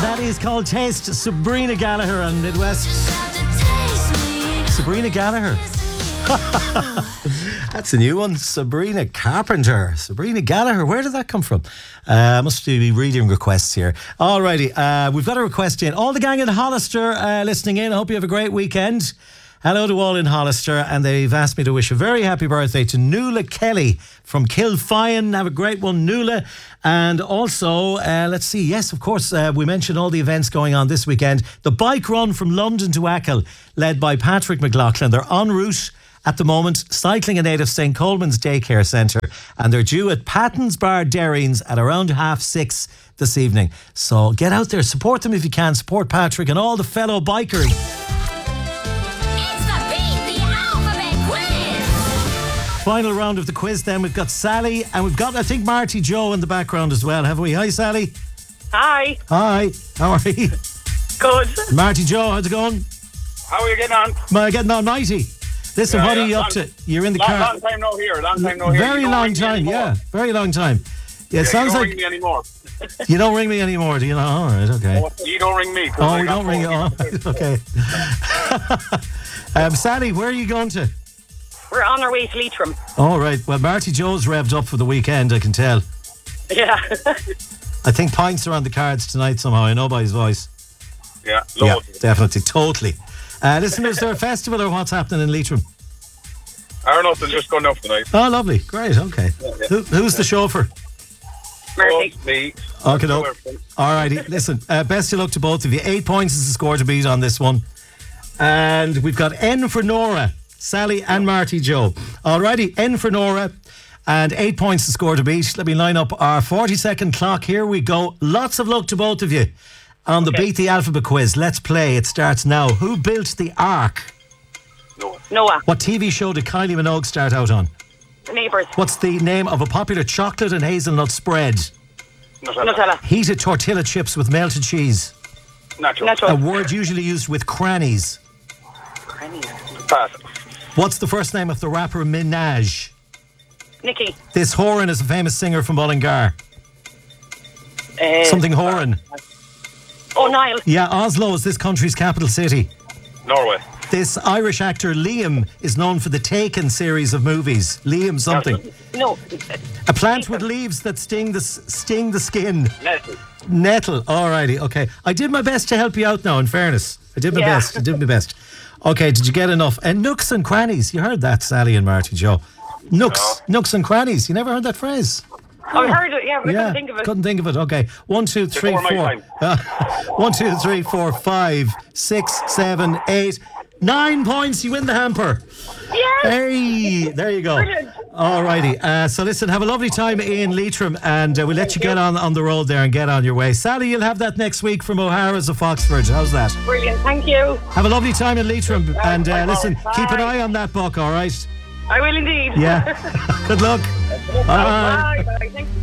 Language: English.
That is called Taste. Sabrina Gallagher on Midwest. Sabrina Gallagher. That's a new one. Sabrina Carpenter. Sabrina Gallagher. Where did that come from? Must be reading requests here. Alrighty, we've got a request in. All the gang in Hollister listening in. I hope you have a great weekend. Hello to all in Hollister, and they've asked me to wish a very happy birthday to Nuala Kelly from Kilfyan. Have a great one, Nuala. And also, let's see, yes, of course, we mentioned all the events going on this weekend. The bike run from London to Achill, led by Patrick McLaughlin. They're en route at the moment, cycling in aid of St. Coleman's Daycare Centre, and they're due at Patton's Bar Derrings at around 6:30 this evening. So get out there, support them if you can, support Patrick and all the fellow bikers. Final round of the quiz then. We've got Sally and we've got, I think, Marty Joe in the background as well, have we? Hi, Sally. Hi. Hi. How are you? Good. Marty Joe, how's it going? How are you getting on? Getting on mighty. Listen, what are you up to? You're in the car. Long time no here. Very long time, yeah. Very long time. Yeah, it sounds like... You don't ring me anymore. You don't ring me anymore, do you know? All right, okay. You don't ring me. Oh, we don't ring you. Oh, okay. Sally, where are you going to? We're on our way to Leitrim. All right. Well, Marty Joe's revved up for the weekend, I can tell. Yeah. I think pints are on the cards tonight somehow. I know by his voice. Yeah, loads. Yeah, definitely, totally. Listen, is there a festival or what's happening in Leitrim? I don't know if they're just going off tonight. Oh, lovely. Great, okay. Yeah. Who's the chauffeur? Murphy. Me. Okay, no. All righty. Listen, best of luck to both of you. 8 points is the score to beat on this one. And we've got N for Nora, Sally and Marty Joe. Alrighty, N for Nora, and 8 points to score to beat. Let me line up our 40-second clock. Here we go. Lots of luck to both of you on the Beat the Alphabet quiz. Let's play. It starts now. Who built the Ark? Noah. What TV show did Kylie Minogue start out on? The Neighbours. What's the name of a popular chocolate and hazelnut spread? Nutella. Heated tortilla chips with melted cheese. Nacho. A word usually used with crannies. Pass. What's the first name of the rapper Minaj? Nikki. This Horan is a famous singer from Mullingar. Something Horan. Oh, Niall. Yeah, Oslo is this country's capital city. Norway. This Irish actor Liam is known for the Taken series of movies. Liam something. No. A plant with leaves that sting the skin. Nettle. Alrighty, okay. I did my best to help you out now, in fairness. I did my best. Okay, did you get enough? And nooks and crannies. You heard that, Sally and Marty Joe. Nooks and crannies. You never heard that phrase? Oh, I heard it, yeah, but I couldn't think of it. Okay. 1, 2, 3, 4. 1, 2, 3, 4, 5, 6, 7, 8. 9 points, you win the hamper. Yes! Hey, there you go. Brilliant. Alrighty, so listen, have a lovely time in Leitrim, and we'll let you get on the road there and get on your way. Sally, you'll have that next week from O'Hara's of Foxford. How's that? Brilliant, thank you. Have a lovely time in Leitrim, and listen, keep an eye on that book, alright? I will indeed. Yeah. Good luck. Bye. Thank you.